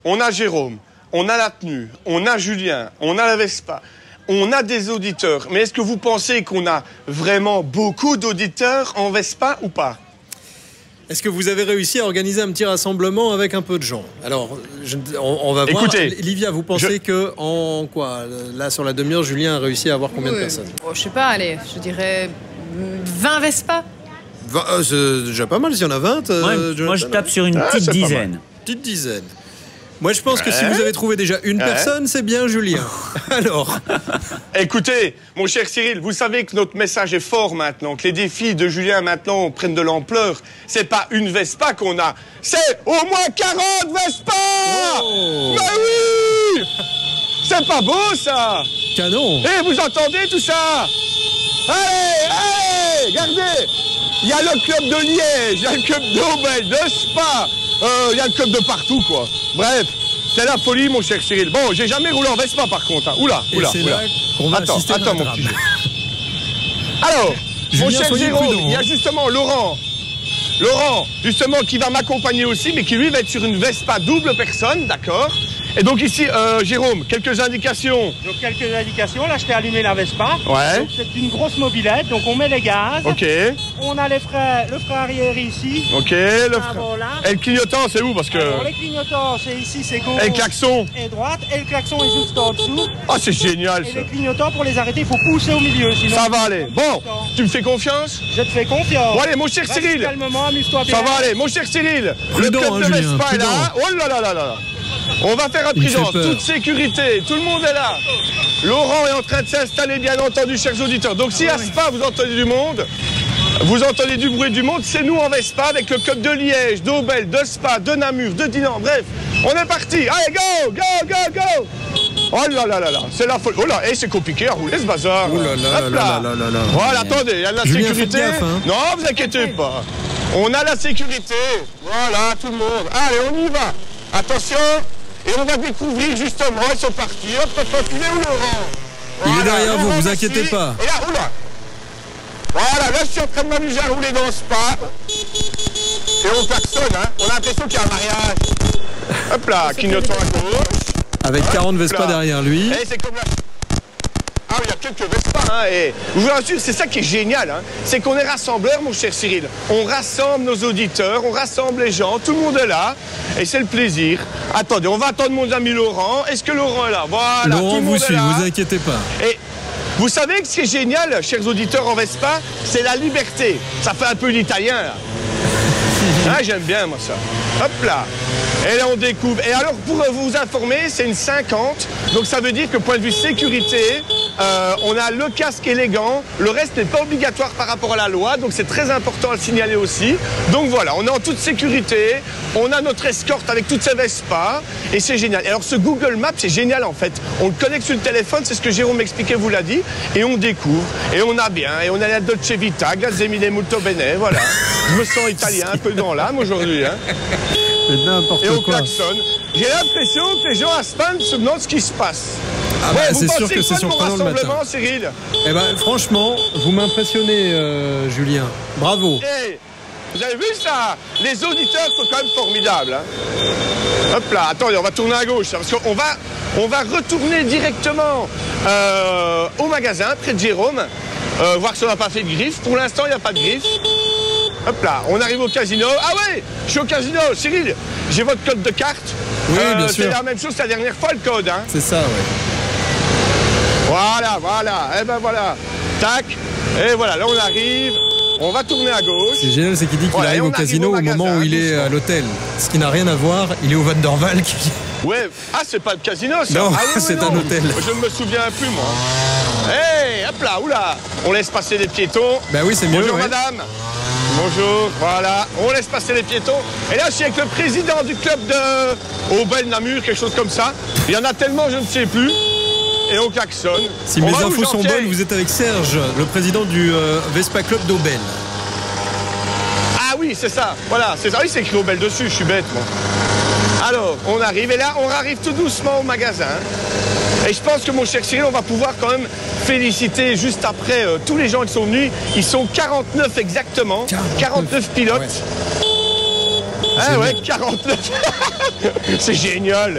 On a Jérôme, on a la tenue, on a Julien, on a la Vespa, on a des auditeurs. Mais est-ce que vous pensez qu'on a vraiment beaucoup d'auditeurs en Vespa ou pas? Est-ce que vous avez réussi à organiser un petit rassemblement avec un peu de gens? Alors, on va voir. Écoutez, Livia, vous pensez que en quoi? Là, sur la demi-heure, Julien a réussi à avoir combien de personnes? Je sais pas, allez, je dirais 20 Vespa. C'est déjà pas mal s'il y en a 20. Moi, je tape sur une petite dizaine. Petite dizaine. Moi, je pense que si vous avez trouvé déjà une personne, c'est bien Julien. Alors. Écoutez, mon cher Cyril, vous savez que notre message est fort maintenant, que les défis de Julien maintenant prennent de l'ampleur. C'est pas une Vespa qu'on a, c'est au moins 40 Vespa. Oh. Bah oui. C'est pas beau, ça. Canon. Eh, vous entendez tout ça? Allez, regardez. Il y a le club de Liège, il y a le club d'Aubel, de Spa, il y a le club de partout, quoi. Bref, c'est la folie, mon cher Cyril. Bon, j'ai jamais roulé en Vespa, par contre. Hein. Oula. Attends, mon petit. Alors, mon cher Jérôme, il y a justement Laurent, justement, qui va m'accompagner aussi, mais qui lui va être sur une Vespa double personne, d'accord? Et donc ici, Jérôme, quelques indications. Donc quelques indications, là je t'ai allumé la Vespa. Ouais. Donc c'est une grosse mobilette, donc on met les gaz. Ok. On a le frein arrière ici. Ok, le frein. Et le clignotant, c'est où? Parce que... Alors les clignotants, c'est ici, c'est gauche. Et le klaxon? Et droite, et le klaxon est juste en dessous. Ah, c'est génial, et ça. les clignotants, pour les arrêter, il faut pousser au milieu, sinon... Ça va aller. Bon, tu me fais confiance? Je te fais confiance. Bon allez, mon cher Cyril. Calmement, amuse-toi bien. Ça va aller, mon cher Cyril. Prudent, le club de Julien, Vespa est là. Oh là là là là. On va faire un prudence, toute sécurité, tout le monde est là. Laurent est en train de s'installer, bien entendu, chers auditeurs. Donc si à Spa, vous entendez du monde, vous entendez du bruit du monde, c'est nous en Vespa avec le club de Liège, d'Aubel, de Spa, de Namur, de Dinan. Bref, on est parti. Allez, go, go, go, go. Oh là là là là, c'est la folie. Oh là, c'est compliqué à rouler ce bazar. Oh là là là là là là. Voilà, attendez, il y a de la Julien, sécurité. faites gaffe, hein. Non, vous inquiétez pas. On a la sécurité. Voilà, tout le monde. Allez, on y va. Attention. Et on va découvrir justement, ils sont partis. Hop, hop, hop, il est où Laurent? Il est derrière vous inquiétez pas. Et là, oula. Voilà, là je suis en train de m'amuser à rouler dans ce pas. Et on klaxonne, hein. On a l'impression qu'il y a un mariage. Hop là, clignotant à gauche. Avec 40 Vespa derrière lui. Et c'est comme là. Ah oui, il y a quelques Vespa, hein, et je vous rassure, c'est ça qui est génial, hein, c'est qu'on est rassembleurs, mon cher Cyril. On rassemble nos auditeurs, on rassemble les gens, tout le monde est là, et c'est le plaisir. Attendez, on va attendre mon ami Laurent. Est-ce que Laurent est là? Voilà, Laurent tout le vous monde suit, est là. vous inquiétez pas. Et vous savez que ce qui est génial, chers auditeurs en Vespa, c'est la liberté. Ça fait un peu l'italien, là. Ah, j'aime bien, moi, ça. Hop là. Et là, on découvre. Et alors, pour vous informer, c'est une 50. Donc, ça veut dire que, point de vue sécurité, on a le casque élégant. Le reste n'est pas obligatoire par rapport à la loi. Donc, c'est très important à le signaler aussi. Donc, voilà, on est en toute sécurité. On a notre escorte avec toutes ces Vespa. Et c'est génial. Et alors, ce Google Maps, c'est génial, en fait. On le connecte sur le téléphone. C'est ce que Jérôme m'expliquait, vous l'a dit. Et on découvre. Et on a bien. Et on a la Dolce Vita, grazie mille molto bene. Voilà. Je me sens italien un peu dans l'âme aujourd'hui, hein. N'importe Et on quoi. klaxonne. J'ai l'impression que les gens à Span se demandent ce qui se passe. Ah bah, c'est sûr que c'est surprenant le matin. Cyril? Eh ben, franchement, vous m'impressionnez, Julien. Bravo. Hey, vous avez vu ça? Les auditeurs sont quand même formidables. Hein. Hop là, attendez, on va tourner à gauche. Parce qu'on va retourner directement au magasin, près de Jérôme, voir si on n'a pas fait de griffe. Pour l'instant, il n'y a pas de griffe. Hop là, on arrive au casino. Ah ouais, je suis au casino. Cyril, j'ai votre code de carte. Oui, bien sûr. C'est la même chose que la dernière fois, le code. Hein. C'est ça, ouais. Voilà. Eh ben voilà. Tac. Et voilà, là on arrive. On va tourner à gauche. C'est génial, c'est qu'il dit qu'il arrive au casino au moment où il est à l'hôtel. Ce qui n'a rien à voir, il est au Van der Valk. Ouais. Ah, c'est pas le casino, ça? Non, ah, oui, c'est non. un hôtel. Je ne me souviens plus, moi. Hey, hop là, oula. On laisse passer les piétons. Ben oui, c'est mieux. Bonjour, ouais. madame. Bonjour, voilà, on laisse passer les piétons. Et là, je suis avec le président du club de Aubel, Namur, quelque chose comme ça. Il y en a tellement, je ne sais plus. Et on klaxonne. Si mes infos sont bonnes, vous êtes avec Serge, le président du Vespa Club d'Aubel. Ah oui, c'est ça. Voilà, c'est ça. Oui, c'est écrit Aubel dessus, je suis bête, moi. Alors, on arrive, et là, on arrive tout doucement au magasin. Et je pense que, mon cher Cyril, on va pouvoir quand même féliciter juste après tous les gens qui sont venus. Ils sont 49 exactement, 49 pilotes. Ouais. ouais, 49. C'est génial.